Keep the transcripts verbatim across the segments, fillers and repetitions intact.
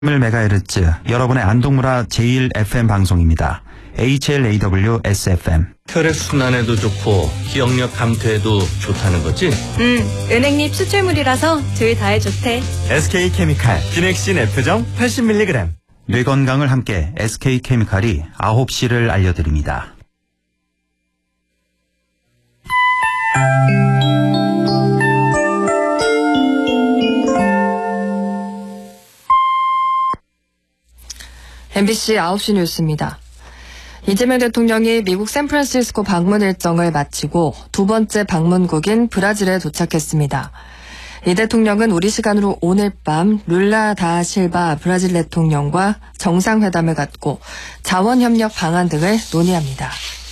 메가헤르츠 여러분의 안동문화 제일 에프엠 방송입니다. 에이치엘에이더블유에스에프엠. 혈액순환에도 좋고 기억력 감퇴에도 좋다는 거지? 응, 은행잎 추출물이라서 줄 다해 좋대. 에스케이케미칼 기넥신 F정 팔십 밀리그램. 뇌 건강을 함께 에스케이케미칼이 아홉 시를 알려드립니다. 엠비씨 아홉 시 뉴스입니다. 이재명 대통령이 미국 샌프란시스코 방문 일정을 마치고 두 번째 방문국인 브라질에 도착했습니다. 이 대통령은 우리 시간으로 오늘 밤 룰라 다 실바 브라질 대통령과 정상회담을 갖고 자원협력 방안 등을 논의합니다.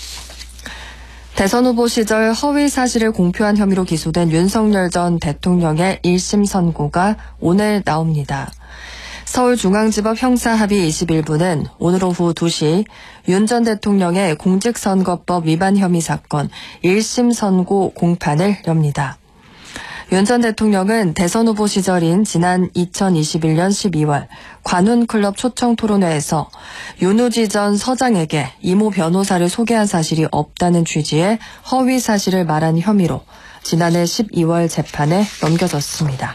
대선 후보 시절 허위 사실을 공표한 혐의로 기소된 윤석열 전 대통령의 일 심 선고가 오늘 나옵니다. 서울중앙지법 형사합의 이십일 부는 오늘 오후 두 시 윤 전 대통령의 공직선거법 위반 혐의 사건 일 심 선고 공판을 엽니다. 윤 전 대통령은 대선 후보 시절인 지난 이천이십일 년 십이월 관훈클럽 초청토론회에서 윤우지 전 서장에게 이모 변호사를 소개한 사실이 없다는 취지의 허위 사실을 말한 혐의로 지난해 십이월 재판에 넘겨졌습니다.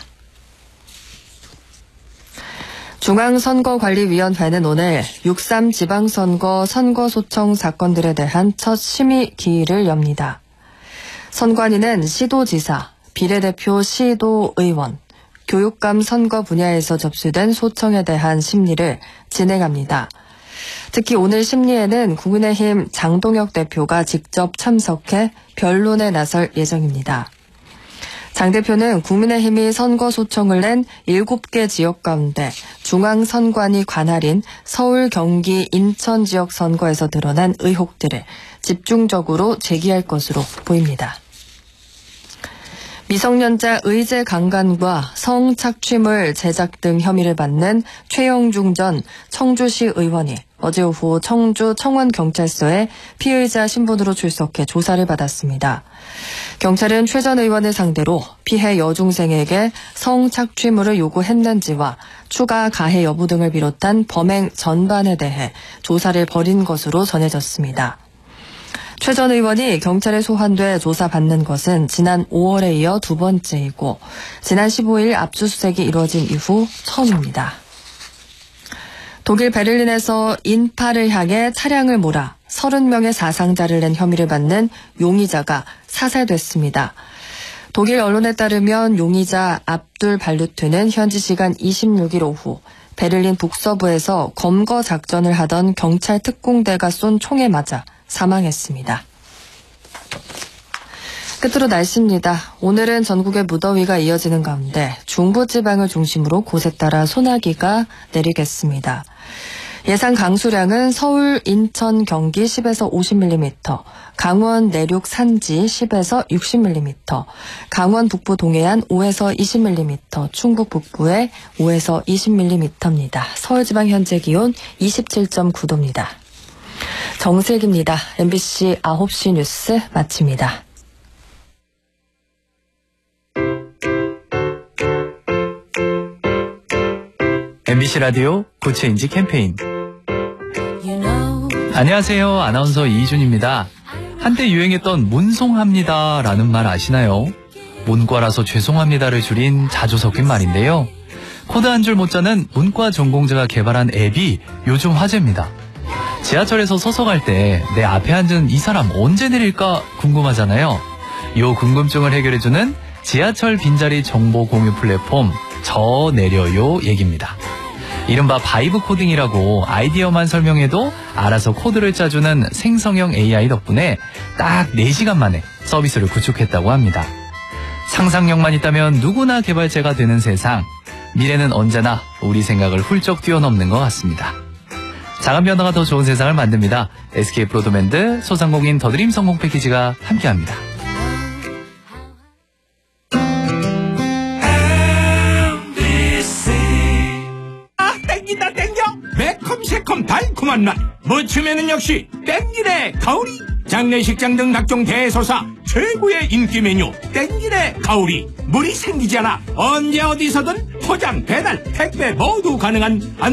중앙선거관리위원회는 오늘 육삼 지방선거 선거소청 사건들에 대한 첫 심의 기일을 엽니다. 선관위는 시도지사, 비례대표 시도의원, 교육감 선거 분야에서 접수된 소청에 대한 심리를 진행합니다. 특히 오늘 심리에는 국민의힘 장동혁 대표가 직접 참석해 변론에 나설 예정입니다. 장 대표는 국민의힘이 선거 소청을 낸 일곱 개 지역 가운데 중앙선관위 관할인 서울, 경기, 인천 지역 선거에서 드러난 의혹들을 집중적으로 제기할 것으로 보입니다. 미성년자 의제 강간과 성착취물 제작 등 혐의를 받는 최영중 전 청주시 의원이 어제 오후 청주 청원경찰서에 피의자 신분으로 출석해 조사를 받았습니다. 경찰은 최 전 의원을 상대로 피해 여중생에게 성착취물을 요구했는지와 추가 가해 여부 등을 비롯한 범행 전반에 대해 조사를 벌인 것으로 전해졌습니다. 최 전 의원이 경찰에 소환돼 조사받는 것은 지난 오월에 이어 두 번째이고 지난 십오 일 압수수색이 이루어진 이후 처음입니다. 독일 베를린에서 인파를 향해 차량을 몰아 서른 명의 사상자를 낸 혐의를 받는 용의자가 사살됐습니다. 독일 언론에 따르면 용의자 압둘 발루트는 현지 시간 이십육 일 오후 베를린 북서부에서 검거 작전을 하던 경찰 특공대가 쏜 총에 맞아 사망했습니다. 끝으로 날씨입니다. 오늘은 전국에 무더위가 이어지는 가운데 중부지방을 중심으로 곳에 따라 소나기가 내리겠습니다. 예상 강수량은 서울, 인천, 경기 십에서 오십 밀리미터, 강원 내륙 산지 십에서 육십 밀리미터, 강원 북부 동해안 오에서 이십 밀리미터, 충북 북부에 오에서 이십 밀리미터입니다. 서울지방 현재 기온 이십칠 점 구 도입니다. 정세기입니다. 엠비씨 아홉 시 뉴스 마칩니다. 엠비씨 라디오 고체인지 캠페인. 안녕하세요. 아나운서 이희준입니다. 한때 유행했던 문송합니다 라는 말 아시나요? 문과라서 죄송합니다를 줄인 자주 섞인 말인데요. 코드 한 줄 못 짜는 문과 전공자가 개발한 앱이 요즘 화제입니다. 지하철에서 서서 갈 때 내 앞에 앉은 이 사람 언제 내릴까 궁금하잖아요. 요 궁금증을 해결해주는 지하철 빈자리 정보 공유 플랫폼 저 내려요 얘기입니다. 이른바 바이브 코딩이라고 아이디어만 설명해도 알아서 코드를 짜주는 생성형 에이아이 덕분에 딱 네 시간 만에 서비스를 구축했다고 합니다. 상상력만 있다면 누구나 개발자가 되는 세상. 미래는 언제나 우리 생각을 훌쩍 뛰어넘는 것 같습니다. 작은 변화가 더 좋은 세상을 만듭니다. 에스케이 브로드밴드 소상공인 더드림 성공 패키지가 함께합니다. 아 땡긴다 땡겨. 매콤새콤 달콤한 맛. 무침에는 역시 땡기네 가오리. 장례식장 등 각종 대소사 최고의 인기 메뉴 땡기네 가오리. 물이 생기지 않아 언제 어디서든 포장, 배달, 택배 모두 가능한